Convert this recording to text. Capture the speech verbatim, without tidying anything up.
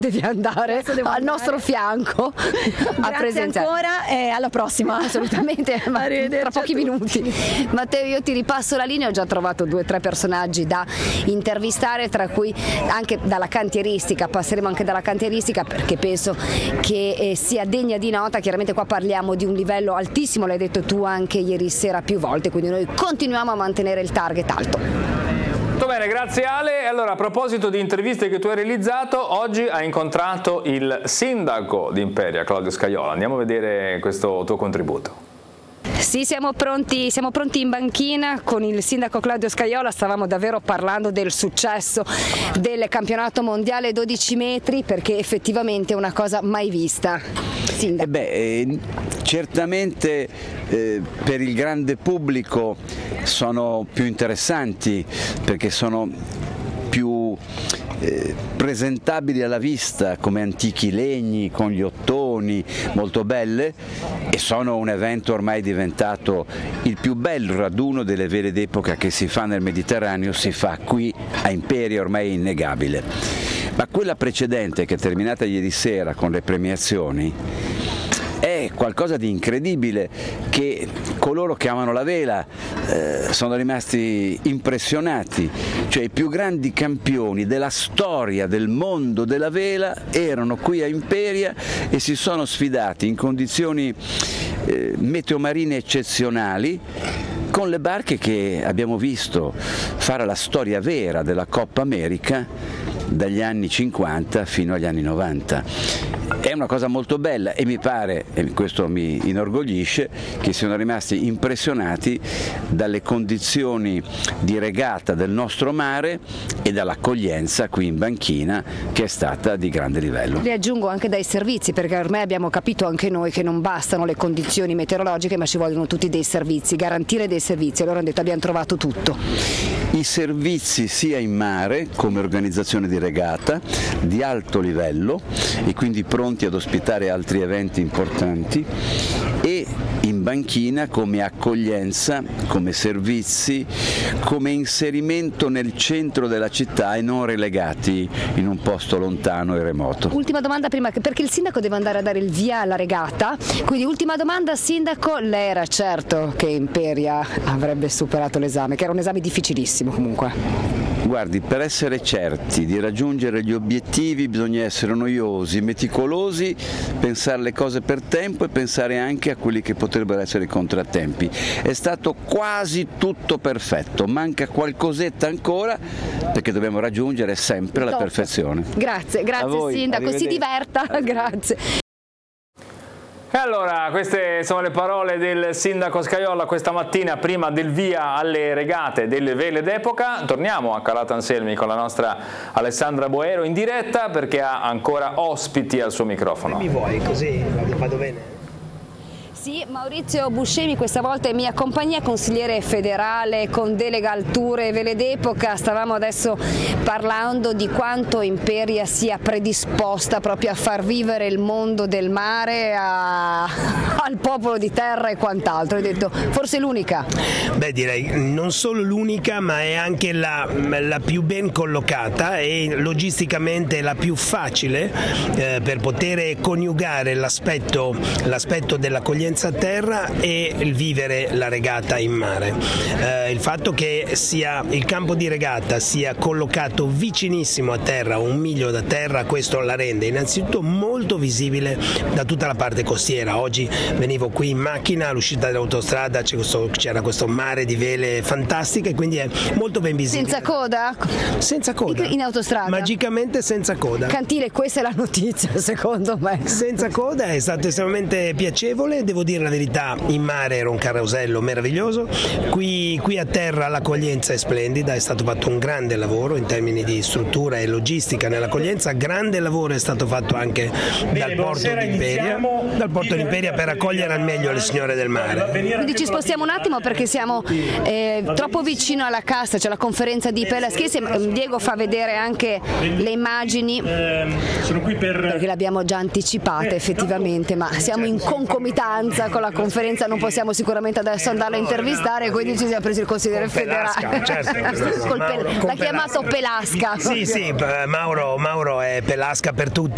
devi andare al andare. nostro fianco a presenziare ancora e alla prossima. Assolutamente, ma tra pochi minuti. Matteo, io ti ripasso la linea, ho già trovato due o tre personaggi da intervistare, tra cui anche dalla cantieristica, passeremo anche dalla cantieristica perché penso che eh, sia degna di nota. Chiaramente qua parliamo di un livello altissimo, l'hai detto tu anche ieri sera più volte, quindi noi continuiamo a mantenere il target alto. Molto bene, grazie Ale. Allora, a proposito di interviste che tu hai realizzato, oggi hai incontrato il sindaco di Imperia, Claudio Scajola. Andiamo a vedere questo tuo contributo. Sì, siamo pronti, siamo pronti in banchina con il sindaco Claudio Scajola. Stavamo davvero parlando del successo del campionato mondiale dodici metri, perché effettivamente è una cosa mai vista. Eh beh, eh, certamente eh, per il grande pubblico sono più interessanti perché sono più eh, presentabili alla vista come antichi legni con gli ottoni molto belle, e sono un evento ormai diventato il più bello raduno delle vele d'epoca che si fa nel Mediterraneo, si fa qui a Imperia, ormai è innegabile. Ma quella precedente, che è terminata ieri sera con le premiazioni, è qualcosa di incredibile, che coloro che amano la vela eh, sono rimasti impressionati. Cioè i più grandi campioni della storia del mondo della vela erano qui a Imperia e si sono sfidati in condizioni eh, meteomarine eccezionali con le barche che abbiamo visto fare la storia vera della Coppa America dagli anni cinquanta fino agli anni novanta. È una cosa molto bella e mi pare, e questo mi inorgoglisce, che siano rimasti impressionati dalle condizioni di regata del nostro mare e dall'accoglienza qui in banchina, che è stata di grande livello. Vi aggiungo anche dai servizi, perché ormai abbiamo capito anche noi che non bastano le condizioni meteorologiche, ma ci vogliono tutti dei servizi, garantire dei servizi. Allora hanno detto abbiamo trovato tutto. I servizi sia in mare come organizzazione di regata di alto livello e quindi pronti ad ospitare altri eventi importanti, e in banchina come accoglienza, come servizi, come inserimento nel centro della città e non relegati in un posto lontano e remoto. Ultima domanda prima, perché il sindaco deve andare a dare il via alla regata, quindi ultima domanda sindaco, lei era certo che Imperia avrebbe superato l'esame, che era un esame difficilissimo comunque? Guardi, per essere certi di raggiungere gli obiettivi bisogna essere noiosi, meticolosi, pensare le cose per tempo e pensare anche a quelli che potrebbero essere i contrattempi. È stato quasi tutto perfetto, manca qualcosetta ancora perché dobbiamo raggiungere sempre la perfezione. Grazie, grazie sindaco, si diverta, grazie. E allora, queste sono le parole del sindaco Scajola questa mattina prima del via alle regate delle vele d'epoca. Torniamo a Calatanselmi con la nostra Alessandra Boero in diretta, perché ha ancora ospiti al suo microfono. Mi vuoi così vado bene? Sì, Maurizio Buscemi questa volta è mia compagnia, consigliere federale con delega al tour e vele d'epoca. Stavamo adesso parlando di quanto Imperia sia predisposta proprio a far vivere il mondo del mare a... al popolo di terra e quant'altro. Hai detto forse l'unica? Beh, direi non solo l'unica, ma è anche la, la più ben collocata e logisticamente la più facile eh, per poter coniugare l'aspetto, l'aspetto dell'accoglienza a terra e il vivere la regata in mare. Eh, il fatto che sia il campo di regata sia collocato vicinissimo a terra, un miglio da terra, questo la rende innanzitutto molto visibile da tutta la parte costiera. Oggi venivo qui in macchina all'uscita dell'autostrada, c'era questo mare di vele fantastiche, quindi è molto ben visibile. Senza coda? Senza coda. In autostrada? Magicamente senza coda. Cantile, questa è la notizia secondo me. Senza coda, è stato estremamente piacevole, devo dire la verità, in mare era un carosello meraviglioso, qui, qui a terra l'accoglienza è splendida, è stato fatto un grande lavoro in termini di struttura e logistica nell'accoglienza, grande lavoro è stato fatto anche Bene, dal porto d'Imperia, dal porto d'Imperia per accogliere al meglio le signore del mare. Quindi ci spostiamo un attimo perché siamo eh, troppo vicino alla cassa, c'è la conferenza di Pelaschesi, Diego fa vedere anche le immagini perché le abbiamo già anticipate effettivamente, ma siamo in concomitanza con la conferenza, non possiamo sicuramente adesso andarla a intervistare, quindi ci siamo presi il consigliere federale. Certo, L'ha chiamato Pelasca. Sì, sì, Mauro, Mauro è Pelasca per tutti.